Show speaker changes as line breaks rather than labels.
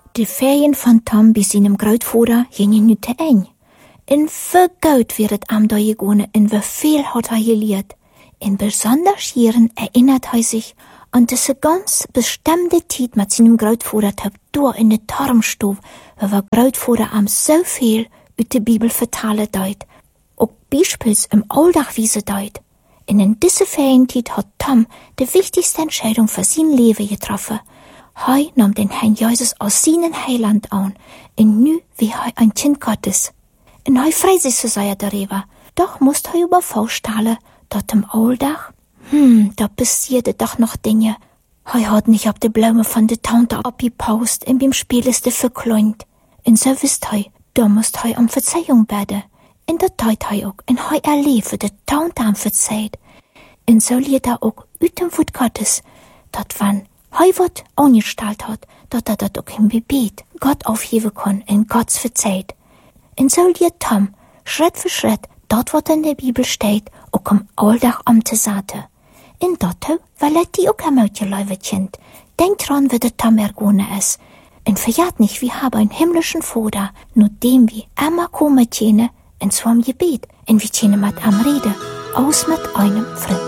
De Ferien van Tom bij seinem grootvader gingen nu te eng. En wie goed wird het am da gegangen en wie viel hat geleerd. En besonders hierin erinnert sich an diese ganz bestimmte Zeit mit seinem Grootvader door in de Tarmstuf, waar Grootvader am so viel uit de Bibel vertalen deed. Ook beispiels im Alltag wiese deed. En in diese Ferienzeit hat Tom de wichtigste Entscheidung für sein Leben getroffen. Hij nahm den Herrn Jesus als seinen Heiland an, en nu wie hij ein Kind Gottes. En hij freut sich so sehr darüber. Doch musst hij aber vorstellen, dat im Alltag, da passierte doch noch Dinge. Hij hat nicht auf die Blumen von der Tante abgepaust en beim Spiel ist er verkleint. En so wisst hij, da musst hij um Verzeihung beten. En dat deed hij ook, en hij erlebt, de Tante am verzeiht. En so liet er ook uit dem Wort Gottes, dat wann hij wat angestalt hat, dat dat ook im Gebet Gott aufheben kann en Gott verzeiht. En so liet Tom Schritt für Schritt dat wat in der Bibel steht, ook im Alltag am te zaten. En dat weil er die ook am uitgeluivet kind. Denk dran, wie de Tom ergone is. En verjat nicht, wir haben einen himmlischen Vater, nur dem wir immer kommen tjene, en zwar im Gebet, en wir tjene mit am Rede, aus mit einem Freund.